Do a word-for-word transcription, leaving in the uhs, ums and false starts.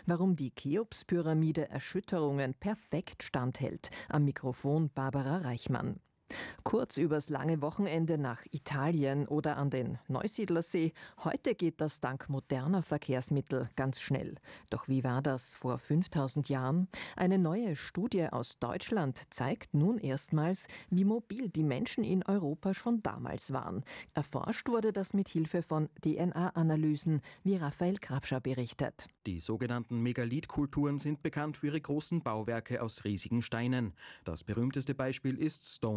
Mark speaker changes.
Speaker 1: Warum die Cheops-Pyramide Erschütterungen perfekt standhält. Am Mikrofon Barbara Reichmann. Kurz übers lange Wochenende nach Italien oder an den Neusiedlersee. Heute geht das dank moderner Verkehrsmittel ganz schnell. Doch wie war das vor fünftausend Jahren? Eine neue Studie aus Deutschland zeigt nun erstmals, wie mobil die Menschen in Europa schon damals waren. Erforscht wurde das mit Hilfe von D N A-Analysen, wie Raphael Grabscher berichtet.
Speaker 2: Die sogenannten Megalithkulturen sind bekannt für ihre großen Bauwerke aus riesigen Steinen. Das berühmteste Beispiel ist Stonehenge